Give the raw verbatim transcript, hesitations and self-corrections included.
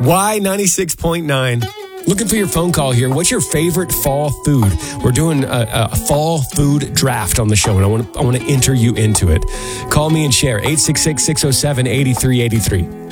Y ninety-six point nine. Looking for your phone call here. What's your favorite fall food? We're doing a, a fall food draft on the show, and I want to I want to enter you into it. Call me and share. eight six six, six oh seven, eight three eight three.